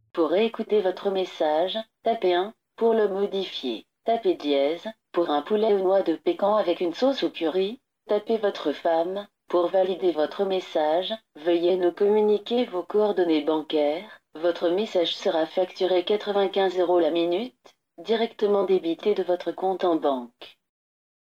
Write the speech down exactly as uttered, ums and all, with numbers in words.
Pour écouter votre message, tapez un. Pour le modifier, tapez dièse. Pour un poulet aux noix de pécan avec une sauce au curry, tapez votre femme. Pour valider votre message, veuillez nous communiquer vos coordonnées bancaires. Votre message sera facturé quatre-vingt-quinze euros la minute, directement débité de votre compte en banque.